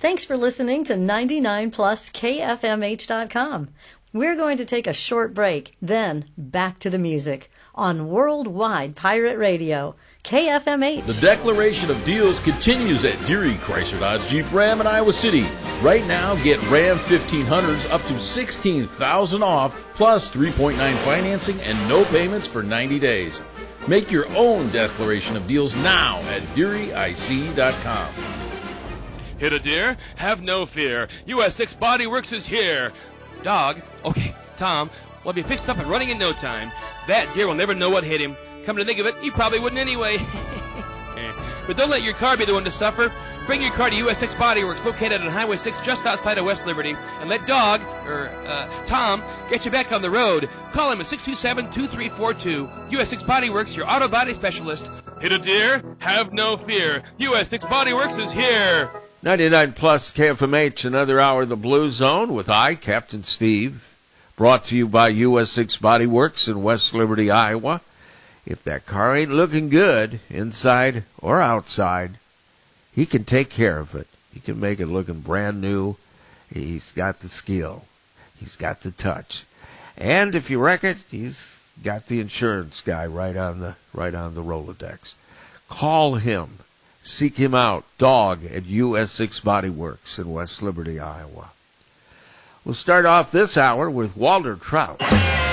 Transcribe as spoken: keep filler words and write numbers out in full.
Thanks for listening to ninety-nine plus K F M H dot com. We're going to take a short break, then back to the music on Worldwide Pirate Radio, K F M H. The declaration of deals continues at Deary Chrysler Dodge Jeep Ram in Iowa City. Right now, get Ram fifteen hundreds up to sixteen thousand dollars off, plus three point nine financing and no payments for ninety days. Make your own declaration of deals now at Deary I C dot com. Hit a deer? Have no fear. U S six Body Works is here. Dog? Okay, Tom, we'll be fixed up and running in no time. That deer will never know what hit him. Come to think of it, you probably wouldn't anyway. But don't let your car be the one to suffer. Bring your car to U S six Body Works, located on Highway six just outside of West Liberty, and let Dog, or uh, Tom, get you back on the road. Call him at six two seven, two three four two. U S six Body Works, your auto body specialist. Hit a deer? Have no fear. U S six Body Works is here. ninety-nine plus K F M H, another hour of the Blue Zone with I, Captain Steve. Brought to you by U S six Body Works in West Liberty, Iowa. If that car ain't looking good, inside or outside, he can take care of it. He can make it looking brand new. He's got the skill. He's got the touch. And if you wreck it, he's got the insurance guy right on the right on the Rolodex. Call him. Seek him out. Dog at U S six Body Works in West Liberty, Iowa. We'll start off this hour with Walter Trout.